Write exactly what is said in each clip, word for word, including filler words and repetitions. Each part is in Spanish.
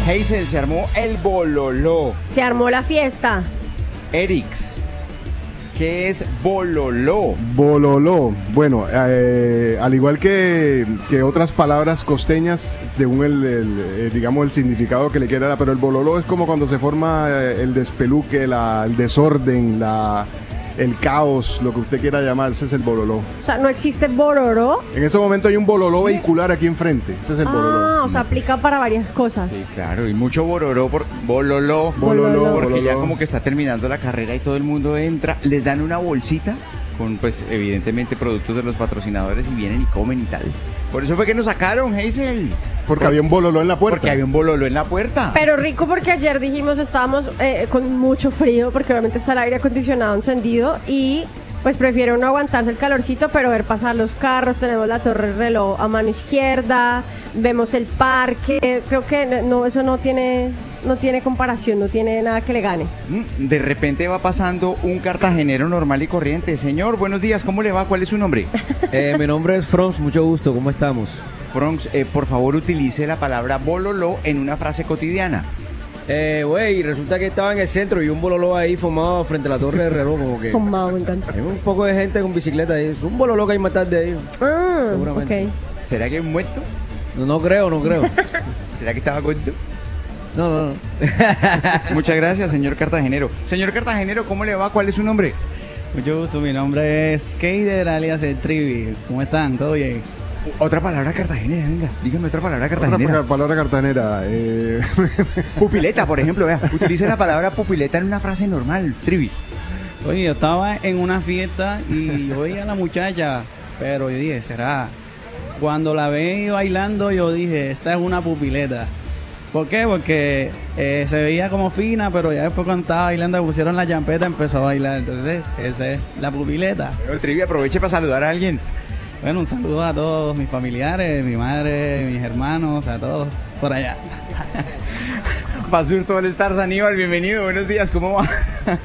Hazel, se armó el bololó. Se armó la fiesta. Erix, ¿qué es bololó? Bololó. Bueno, eh, al igual que, que otras palabras costeñas, según el, el, eh, digamos el significado que le quiera dar, pero el bololó es como cuando se forma eh, el despeluque, la, el desorden, la, el caos, lo que usted quiera llamar, ese es el bololó. O sea, no existe bororó. En este momento hay un bololó vehicular aquí enfrente, ese es el Ah, bololó. o sea, aplica para varias cosas. Sí, claro, y mucho bororó por bololó, Bololó, porque bololó. ya como que está terminando la carrera y todo el mundo entra, les dan una bolsita con, pues, evidentemente productos de los patrocinadores y vienen y comen y tal. Por eso fue que nos sacaron, Hazel. Porque había un bololó en la puerta. Porque había un bololó en la puerta. Pero rico porque ayer dijimos estábamos eh, con mucho frío porque obviamente está el aire acondicionado encendido y pues prefiere uno aguantarse el calorcito pero ver pasar los carros, tenemos la torre reloj a mano izquierda, vemos el parque, creo que no, eso no tiene, no tiene comparación, no tiene nada que le gane. De repente va pasando un cartagenero normal y corriente. Señor, buenos días, ¿cómo le va? ¿Cuál es su nombre? Eh, mi nombre es Franz, mucho gusto, ¿cómo estamos? Franz, eh, por favor utilice la palabra bololó en una frase cotidiana. Eh, güey, resulta que estaba en el centro y un bololó ahí formado frente a la torre de reloj, como que... Fumado, me encanta. Hay un poco de gente con bicicleta ahí, es un bololó que hay más tarde ahí. Ah, Seguramente. ok. ¿Será que es muerto? No, no creo, no creo. ¿Será que estaba gordo? No, no, no. Muchas gracias, señor cartagenero. Señor cartagenero, ¿cómo le va? ¿Cuál es su nombre? Mucho gusto, mi nombre es Keider alias el Trivi. ¿Cómo están? ¿Todo bien? Otra palabra cartagenera, venga. Dígame otra palabra cartagenera. Otra palabra cartanera. Eh... Pupileta, por ejemplo, vea. Utilice la palabra pupileta en una frase normal, Trivi. Oye, yo estaba en una fiesta y yo veía a la muchacha, pero yo dije, ¿será? Cuando la vi bailando, yo dije, esta es una pupileta. ¿Por qué? Porque eh, se veía como fina, pero ya después cuando estaba bailando, pusieron la champeta, empezó a bailar. Entonces, esa es la pupileta. Bueno, Trivi, aproveche para saludar a alguien. Bueno, un saludo a todos mis familiares, mi madre, mis hermanos, a todos por allá. Basur, todo el Stars, Aníbal, bienvenido, buenos días, ¿cómo va?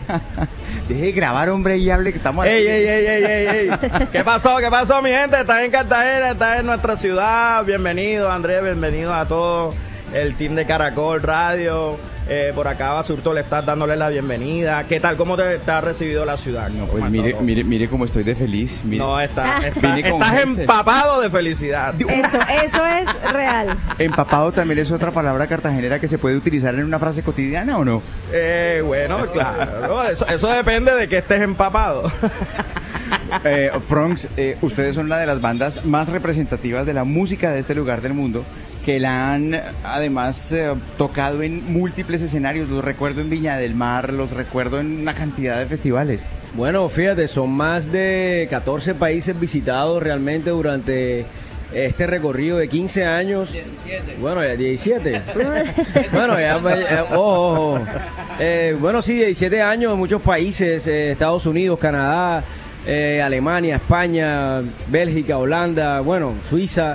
Deje de grabar, hombre, y hable que estamos aquí. ¡Ey, ey, ey, ey, ey, ey! ¿Qué pasó? ¿Qué pasó, mi gente? Estás en Cartagena, estás en nuestra ciudad. Bienvenido, Andrés, bienvenido a todo el team de Caracol Radio. Eh, por acá, Basurto, le estás dándole la bienvenida. ¿Qué tal? ¿Cómo te, te ha recibido la ciudad? No, pues mire, mire, mire cómo estoy de feliz. Mire. No, está, está, Vine con estás Hazel. empapado de felicidad. Eso, eso es real. ¿Empapado también es otra palabra cartagenera que se puede utilizar en una frase cotidiana o no? Eh, bueno, claro. Eso, eso depende de que estés empapado. Eh, Franz, eh, ustedes son una de las bandas más representativas de la música de este lugar del mundo, que la han además eh, tocado en múltiples escenarios. Los recuerdo en Viña del Mar, los recuerdo en una cantidad de festivales. Bueno, fíjate, son más de catorce países visitados realmente durante este recorrido de quince años. diecisiete. Bueno, ya diecisiete. Bueno, ya, ya oh, oh, oh. Eh, bueno, sí, diecisiete años en muchos países, eh, Estados Unidos, Canadá, eh, Alemania, España, Bélgica, Holanda, bueno, Suiza.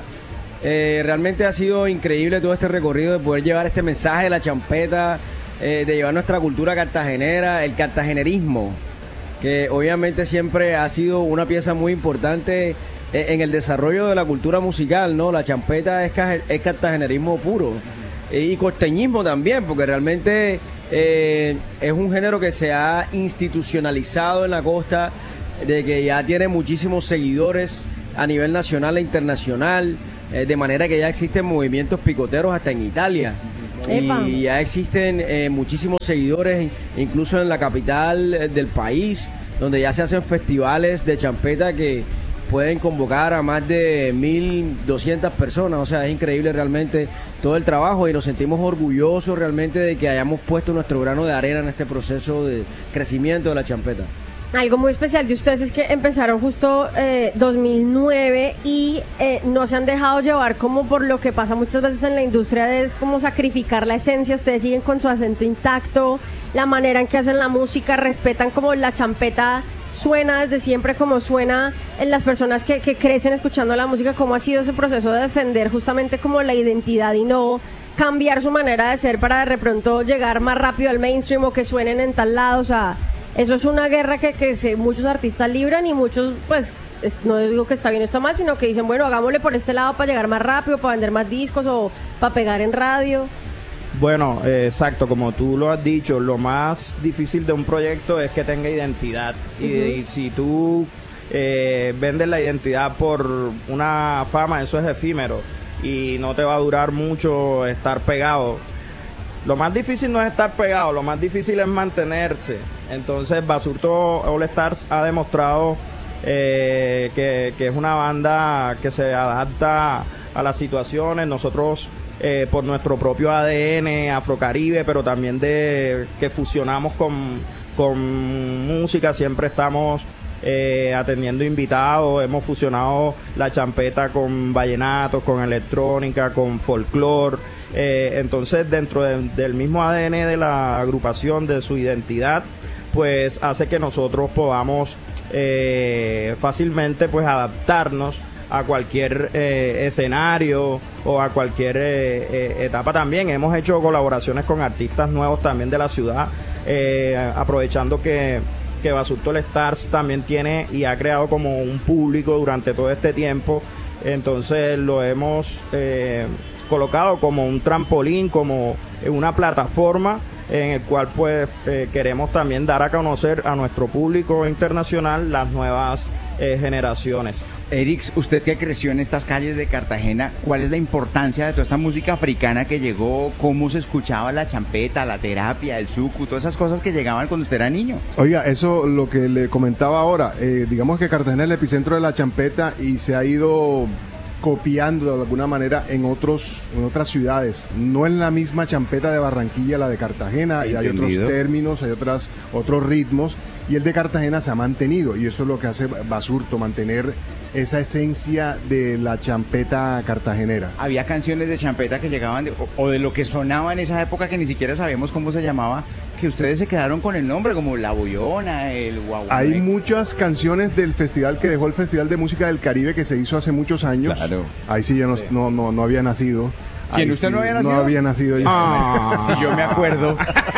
Eh, realmente ha sido increíble todo este recorrido de poder llevar este mensaje de la champeta, eh, de llevar nuestra cultura cartagenera, el cartagenerismo, que obviamente siempre ha sido una pieza muy importante en, en el desarrollo de la cultura musical, ¿no? La champeta es, es cartagenerismo puro, y costeñismo también, porque realmente eh, es un género que se ha institucionalizado en la costa, de que ya tiene muchísimos seguidores a nivel nacional e internacional. Eh, de manera que ya existen movimientos picoteros hasta en Italia. Epa. Y ya existen eh, muchísimos seguidores, incluso en la capital eh, del país, donde ya se hacen festivales de champeta que pueden convocar a más de mil doscientas personas. O sea, es increíble realmente todo el trabajo y nos sentimos orgullosos realmente de que hayamos puesto nuestro grano de arena en este proceso de crecimiento de la champeta. Algo muy especial de ustedes es que empezaron justo eh, dos mil nueve y eh, no se han dejado llevar como por lo que pasa muchas veces en la industria, de es como sacrificar la esencia. Ustedes siguen con su acento intacto, la manera en que hacen la música, respetan como la champeta suena desde siempre, como suena en las personas que, que crecen escuchando la música. ¿Cómo ha sido ese proceso de defender justamente como la identidad y no cambiar su manera de ser para de pronto llegar más rápido al mainstream o que suenen en tal lado? O sea, eso es una guerra que, que se, muchos artistas libran y muchos, pues, es, no digo que está bien o está mal, sino que dicen, bueno, hagámosle por este lado para llegar más rápido, para vender más discos o para pegar en radio. Bueno, eh, exacto, como tú lo has dicho, lo más difícil de un proyecto es que tenga identidad. Y, y si tú eh, vendes la identidad por una fama, eso es efímero y no te va a durar mucho estar pegado. Lo más difícil no es estar pegado, lo más difícil es mantenerse. Entonces Basurto All Stars ha demostrado eh, que, que es una banda que se adapta a las situaciones. Nosotros eh, por nuestro propio A D N afrocaribe, pero también de que fusionamos con, con música, siempre estamos eh, atendiendo invitados. Hemos fusionado la champeta con vallenatos, con electrónica, con folclore. Eh, entonces dentro de, del mismo A D N de la agrupación, de su identidad, pues hace que nosotros podamos eh, fácilmente pues adaptarnos a cualquier eh, escenario o a cualquier eh, eh, etapa. También hemos hecho colaboraciones con artistas nuevos también de la ciudad, eh, aprovechando que, que Basurto All Stars también tiene y ha creado como un público durante todo este tiempo. Entonces lo hemos eh, colocado como un trampolín, como una plataforma en el cual pues eh, queremos también dar a conocer a nuestro público internacional las nuevas eh, generaciones. Erix, usted que creció en estas calles de Cartagena, ¿cuál es la importancia de toda esta música africana que llegó? ¿Cómo se escuchaba la champeta, la terapia, el suku, todas esas cosas que llegaban cuando usted era niño? Oiga, eso lo que le comentaba ahora, eh, digamos que Cartagena es el epicentro de la champeta y se ha ido copiando de alguna manera en otros en otras ciudades. No es la misma champeta de Barranquilla la de Cartagena, y hay otros términos, hay otras otros ritmos, y el de Cartagena se ha mantenido, y eso es lo que hace Basurto, mantener esa esencia de la champeta cartagenera. Había canciones de champeta que llegaban de, o, o de lo que sonaba en esa época que ni siquiera sabíamos cómo se llamaba, que ustedes se quedaron con el nombre, como La Boyona, el Guau. Hay muchas canciones del festival que dejó el Festival de Música del Caribe, que se hizo hace muchos años. Claro. Ahí sí yo no, no, no, no había nacido. ¿Quién? Ahí ¿Usted sí, no había nacido? No había nacido yo. Ah, si yo me acuerdo.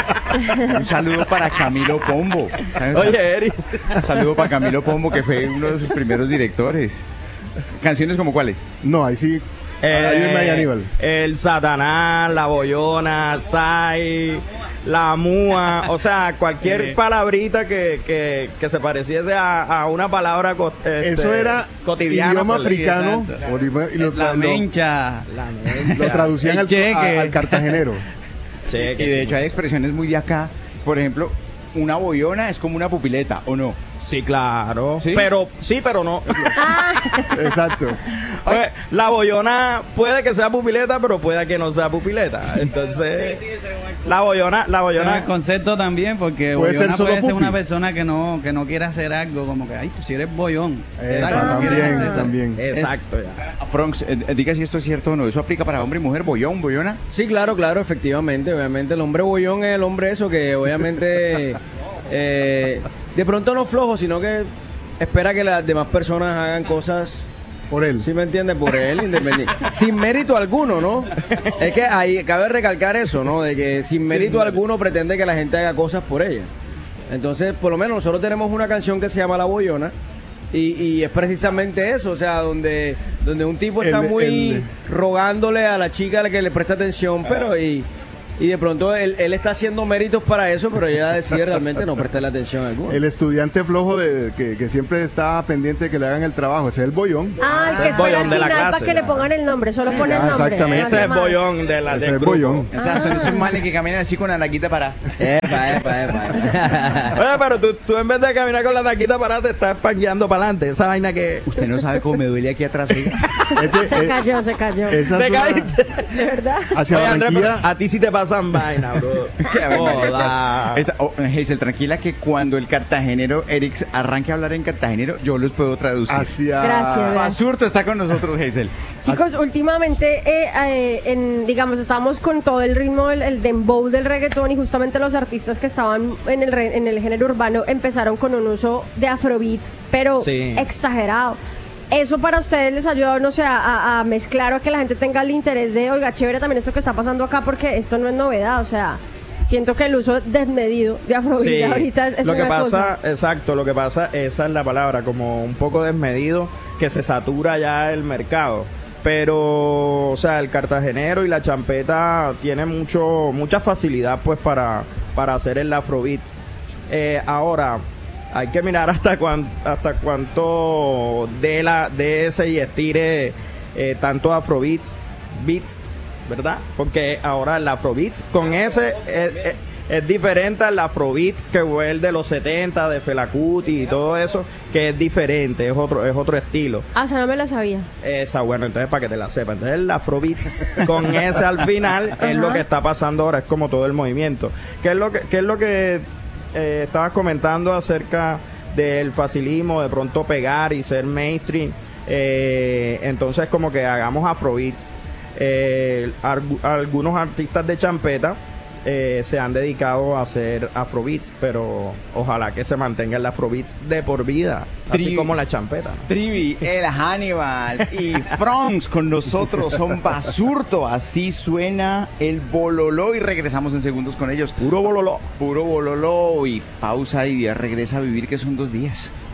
Un saludo para Camilo Pombo. Oye, Eri. Un saludo para Camilo Pombo, que fue uno de sus primeros directores. ¿Canciones como cuáles? No, ahí sí. Eh, Ayúdame ahí, Aníbal. El Satanás, La Boyona, Sai, La Múa, o sea, cualquier palabrita que, que, que se pareciese a, a una palabra co este, eso era cotidiana, idioma pues, africano, sí, y lo, la lo, mencha, la mencha. Lo traducían al, a, al cartagenero. Cheque, y de sí. hecho hay expresiones muy de acá. Por ejemplo, una boyona es como una pupileta, ¿o no? Sí, claro. ¿Sí? Pero, sí, pero no. Exacto. Oye, la boyona puede que sea pupileta, pero puede que no sea pupileta. Entonces, la boyona, la boyona. el concepto también, porque puede boyona ser solo puede ser pupi. una persona que no que no quiere hacer algo, como que, ay, tú si eres boyón. Eh, ¿Sabes? No quieres también, hacer eso. también. Exacto, ya. Fronx, eh, diga si esto es cierto o no. ¿Eso aplica para hombre y mujer? ¿Boyón, boyona? Sí, claro, claro, efectivamente. Obviamente el hombre bollón es el hombre eso que obviamente eh, de pronto no flojo, sino que espera que las demás personas hagan cosas, Por él. ¿sí me entiendes? Por él, independiente. Sin mérito alguno, ¿no? Es que ahí cabe recalcar eso, ¿no? De que sin mérito alguno pretende que la gente haga cosas por ella. Entonces, por lo menos nosotros tenemos una canción que se llama La Boyona. Y, y es precisamente eso, o sea, donde, donde un tipo está El- muy el- rogándole a la chica a la que le presta atención, pero y, y de pronto él, él está haciendo méritos para eso, pero ella decide realmente no prestarle atención alguna. El estudiante flojo de, que, que siempre está pendiente de que le hagan el trabajo, ese es el bollón. Ah, el Ese que es espera al boyón de la final para clase. que le pongan el nombre, solo pone el Ah, nombre. exactamente. no Ese hace es más. boyón de la Ese del es grupo. bollón. O sea, son esos manes que caminan así con la naquita para... Epa, epa, epa. Oye, pero tú, tú en vez de caminar con la taquita parada te estás pangueando para adelante. Esa vaina que... Usted no sabe cómo me duele aquí atrás, oiga. Ese, Se eh, cayó, se cayó. esa Te es una- caíste. De verdad. hacia Oye, Andrés, pero Barranquilla. a ti sí te pasan vaina, bro. Joda. Esta- oh, Hazel, tranquila que cuando el cartagenero Erix arranque a hablar en cartagenero, yo los puedo traducir. Hacia Gracias, gracias. Basurto está con nosotros, Hazel. Chicos, últimamente, eh, eh, en, digamos, estábamos con todo el ritmo del el dembow del reggaetón y justamente los artistas que estaban en el, re- en el género urbano empezaron con un uso de afrobeat, pero Sí. exagerado. ¿Eso para ustedes les ayuda, no sé, a, a mezclar o a que la gente tenga el interés de, oiga, chévere también esto que está pasando acá porque esto no es novedad? O sea, siento que el uso desmedido de afrobeat Sí, ahorita es, es lo que una pasa, cosa. exacto, lo que pasa, esa es la palabra, como un poco desmedido, que se satura ya el mercado. Pero, o sea, el cartagenero y la champeta tienen mucho, mucha facilidad pues para, para hacer el afrobeat. Eh, ahora, hay que mirar hasta cuán, hasta cuánto de la de ese y estire eh, tanto afrobeats, beats, ¿verdad? Porque ahora el afrobeats con ese es, es, es diferente al afrobeat que fue el de los setenta, de Fela Kuti y todo eso, que es diferente, es otro, es otro estilo. Ah, esa no me la sabía. Esa, bueno, entonces para que te la sepas. Entonces el afrobeat con ese al final es lo que está pasando ahora, es como todo el movimiento. ¿Qué es lo que, qué es lo que eh, estabas comentando acerca del facilismo, de pronto pegar y ser mainstream? Eh, entonces como que hagamos afrobeats. Eh, argu- algunos artistas de champeta eh, se han dedicado a hacer afrobeats, pero ojalá que se mantenga el afrobeats de por vida, así Tri- como la champeta, ¿no? Trivi, el Hannibal y Franks con nosotros son Basurto. Así suena el bololó y regresamos en segundos con ellos. Puro bololó. Puro bololó y pausa y regresa a vivir, que son dos días.